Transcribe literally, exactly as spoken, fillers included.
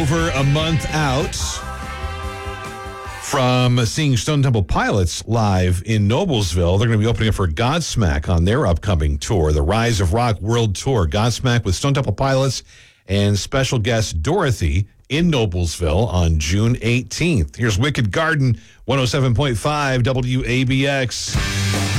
over a month out from seeing Stone Temple Pilots live in Noblesville. They're going to be opening up for Godsmack on their upcoming tour, the Rise of Rock World Tour. Godsmack with Stone Temple Pilots and special guest Dorothy in Noblesville on June eighteenth. Here's Wicked Garden, one oh seven point five W A B X.